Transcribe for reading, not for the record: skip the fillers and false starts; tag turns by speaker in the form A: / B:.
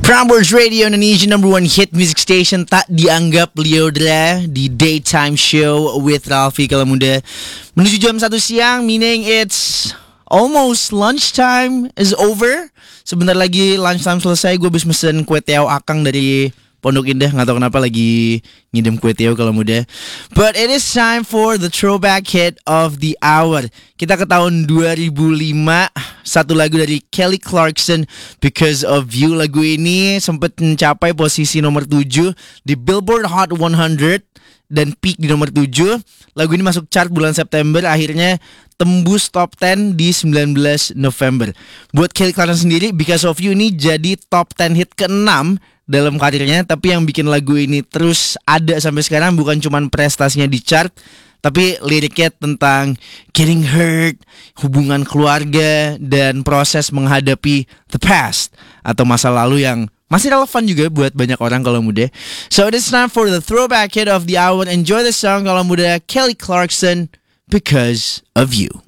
A: Prambors Radio Indonesia #1 hit music station. Tak dianggap Leodra di daytime show with Ralfi kalau muda. Menuju jam 1 siang, meaning it's almost lunchtime is over. Sebentar lagi lunchtime selesai. Gue habis mesen kue tiaw akang dari Pondok Indah. Gak tau kenapa lagi ngidam kue tiaw kalau muda. But it is time for the throwback hit of the hour. Kita ke tahun 2005. Satu lagu dari Kelly Clarkson, Because of You. Lagu ini sempat mencapai posisi nomor 7 di Billboard Hot 100 dan peak di nomor 7. Lagu ini masuk chart bulan September, akhirnya tembus top 10 di 19 November. Buat Kelly Clarkson sendiri, Because of You ini jadi top 10 hit ke-6 dalam karirnya. Tapi yang bikin lagu ini terus ada sampai sekarang bukan cuma prestasinya di chart, tapi liriknya tentang getting hurt, hubungan keluarga, dan proses menghadapi the past atau masa lalu yang masih relevan juga buat banyak orang kalau muda. So it's time for the throwback hit of the hour. Enjoy the song kalau muda, Kelly Clarkson, Because of You.